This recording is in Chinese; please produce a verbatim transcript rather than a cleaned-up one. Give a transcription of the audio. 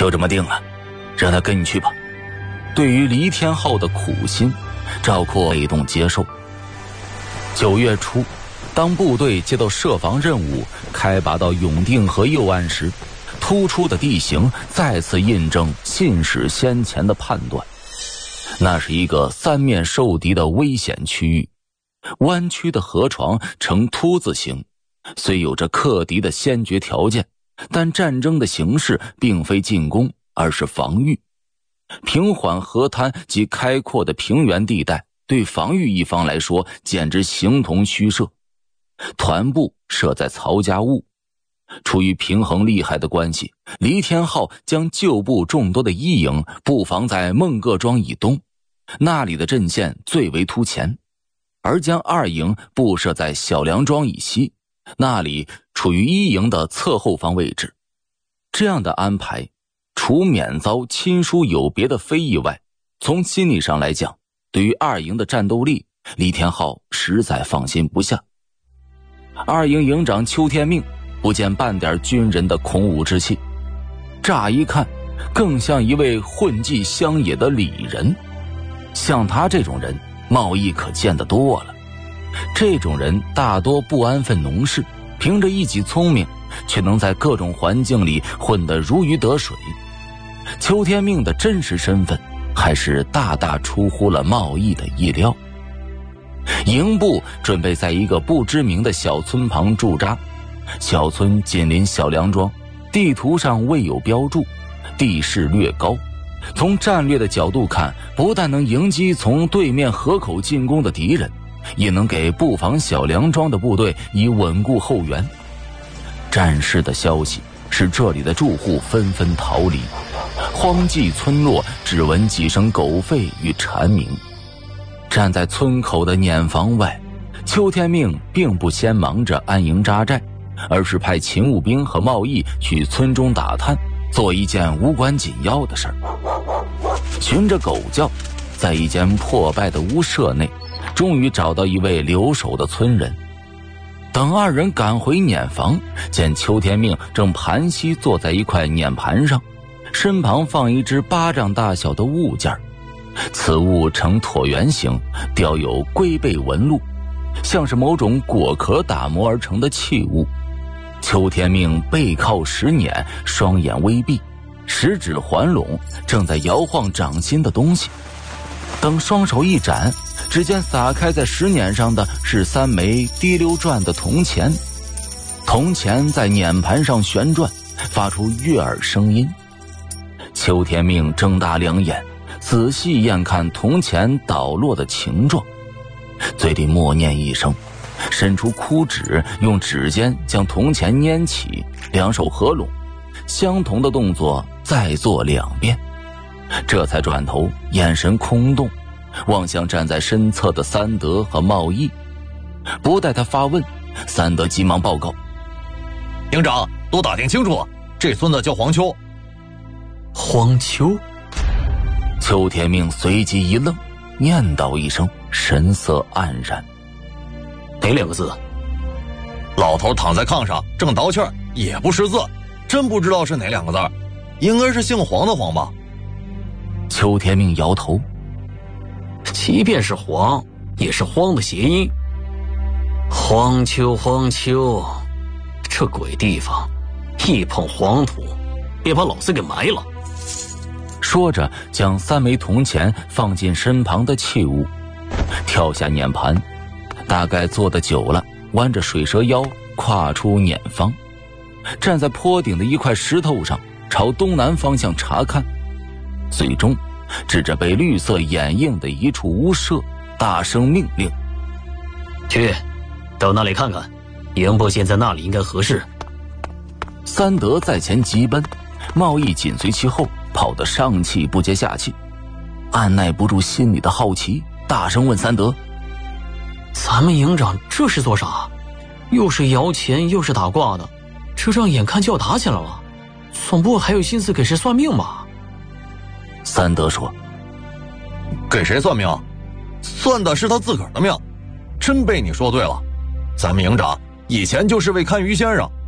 就这么定了，让他跟你去吧。对于黎天浩的苦心，赵括被动接受。九月初，当部队接到设防任务，开拔到永定和右岸时，突出的地形再次印证信使先前的判断。那是一个三面受敌的危险区域，弯曲的河床呈凸字形，虽有着克敌的先决条件，但战争的形式并非进攻，而是防御。平缓河滩及开阔的平原地带对防御一方来说简直形同虚设。团部设在曹家坞，出于平衡利害的关系，黎天浩将旧部众多的一营布防在孟各庄以东，那里的阵线最为突前，而将二营布设在小梁庄以西，那里处于一营的侧后方位置。这样的安排除免遭亲疏有别的非议外，从心理上来讲，对于二营的战斗力，黎天浩实在放心不下。二营营长邱天命不见半点军人的孔武之气，乍一看更像一位混迹乡野的里人。像他这种人，贸易可见得多了。这种人大多不安分农事，凭着一己聪明，却能在各种环境里混得如鱼得水。邱天命的真实身份还是大大出乎了贸易的意料。营部准备在一个不知名的小村旁驻扎，小村紧邻小梁庄，地图上未有标注，地势略高，从战略的角度看，不但能迎击从对面河口进攻的敌人，也能给布防小梁庄的部队以稳固后援。战事的消息使这里的住户纷纷逃离，荒寂村落只闻几声狗吠与蝉鸣。站在村口的撵房外，邱天命并不先忙着安营扎寨，而是派勤务兵和贸易去村中打探，做一件无关紧要的事儿。循着狗叫，在一间破败的屋舍内，终于找到一位留守的村人。等二人赶回撵房，见邱天命正盘膝坐在一块撵盘上，身旁放一只巴掌大小的物件，此物呈椭圆形，雕有龟背纹路，像是某种果壳打磨而成的器物。邱天命背靠石碾，双眼微闭，食指环拢，正在摇晃掌心的东西。等双手一展，只见撒开在石碾上的是三枚滴溜转的铜钱，铜钱在碾盘上旋转，发出悦耳声音。邱天命睁大两眼，仔细验看铜钱倒落的形状，嘴里默念一声，伸出枯指，用指尖将铜钱拈起，两手合拢，相同的动作再做两遍，这才转头，眼神空洞，望向站在身侧的三德和贸易。不待他发问，三德急忙报告： 营长，都打听清楚了，这孙子叫黄秋。 黄秋？ 邱天命随即一愣，念叨一声，神色黯然。 哪两个字？ 老头躺在炕上正倒气儿，也不识字，真不知道是哪两个字，应该是姓黄的黄吧。 邱天命摇头， 即便是黄，也是荒的谐音。荒丘，荒丘，这鬼地方，一碰黄土，别把老子给埋了。 说着，将三枚铜钱放进身旁的器物，跳下碾盘，大概坐得久了，弯着水蛇腰，跨出碾方，站在坡顶的一块石头上，朝东南方向查看，最终指着被绿色掩映的一处屋舍，大声命令： 去，到那里看看，营部现在那里应该合适。 三德在前急奔，贸易紧随其后，跑得上气不接下气。按耐不住心里的好奇，大声问三德： 咱们营长这是做啥？又是摇钱又是打卦的，这仗眼看就要打起来了，总不会还有心思给谁算命吧？ 三德说： 给谁算命？算的是他自个儿的命。真被你说对了，咱们营长以前就是位看鱼先生，